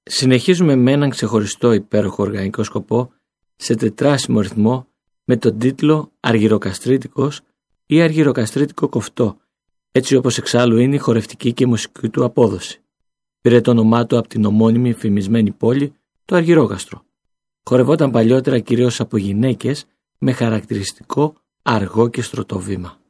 Συνεχίζουμε με έναν ξεχωριστό υπέροχο οργανικό σκοπό σε τετράσιμο ρυθμό με τον τίτλο Αργυροκαστρίτικος ή Αργυροκαστρίτικο κοφτό, έτσι όπως εξάλλου είναι η χορευτική και η μουσική του απόδοση. Πήρε το όνομά του από την ομώνυμη φημισμένη πόλη, το Αργυρόκαστρο. Χορευόταν παλιότερα κυρίως από γυναίκες με χαρακτηριστικό αργό και στρωτό βήμα.